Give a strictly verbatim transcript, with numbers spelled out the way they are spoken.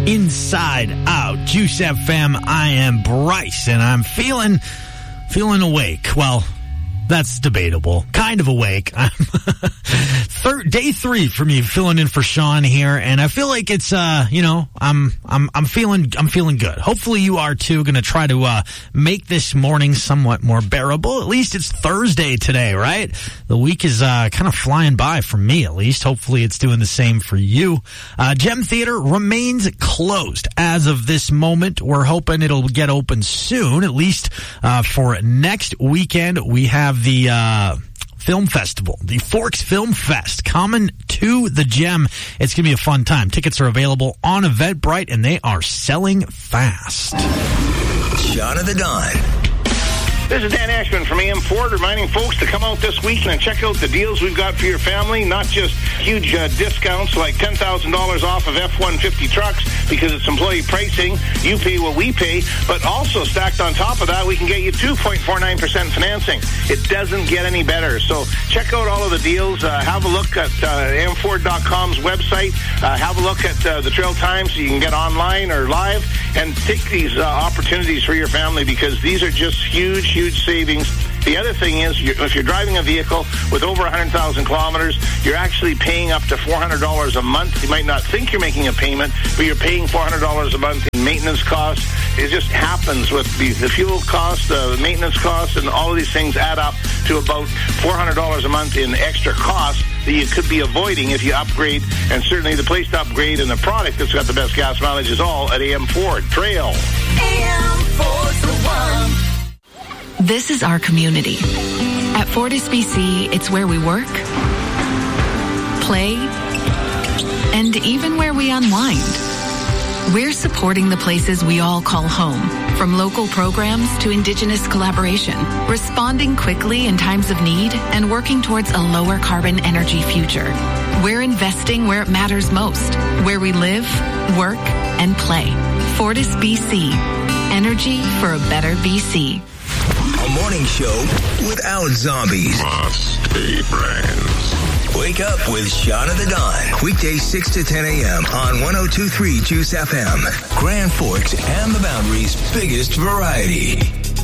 Inside Out, Juice F M. I am Bryce, and I'm feeling, feeling awake. Well, that's debatable. Kind of awake. I'm third, day three for me, filling in for Sean here, and I feel like it's, uh, you know, I'm, I'm, I'm feeling, I'm feeling good. Hopefully you are too. Going to try to uh, make this morning somewhat more bearable. At least it's Thursday today, right? The week is uh, kind of flying by for me, at least. Hopefully it's doing the same for you. Uh, Gem Theater remains closed as of this moment. We're hoping it'll get open soon, at least uh, for next weekend. We have the uh Film Festival, the Forks Film Fest, coming to the Gem. It's going to be a fun time. Tickets are available on Eventbrite, and they are selling fast. Shot of the Dawn. This is Dan Ashman from A M Ford, reminding folks to come out this weekend and check out the deals we've got for your family. Not just huge uh, discounts like ten thousand dollars off of F one fifty trucks because it's employee pricing. You pay what we pay, but also stacked on top of that, we can get you two point four nine percent financing. It doesn't get any better. So check out all of the deals. Uh, have a look at uh, A M Ford dot com's website. Uh, have a look at uh, the Trail Times so you can get online or live and take these uh, opportunities for your family because these are just huge, huge savings. The other thing is, you're, if you're driving a vehicle with over one hundred thousand kilometers, you're actually paying up to four hundred dollars a month. You might not think you're making a payment, but you're paying four hundred dollars a month in maintenance costs. It just happens with the, the fuel costs, the maintenance costs, and all of these things add up to about four hundred dollars a month in extra costs that you could be avoiding if you upgrade. And certainly the place to upgrade and the product that's got the best gas mileage is all at A M Ford. Trail. A M Ford's the one. This is our community. At Fortis B C, it's where we work, play, and even where we unwind. We're supporting the places we all call home, from local programs to Indigenous collaboration, responding quickly in times of need, and working towards a lower carbon energy future. We're investing where it matters most, where we live, work, and play. Fortis B C. Energy for a better B C. A morning show without zombies. Prostate brands. Wake up with Shot of the Dawn. Weekdays six to ten a.m. on one oh two point three Juice F M. Grand Forks and the Boundary's biggest variety.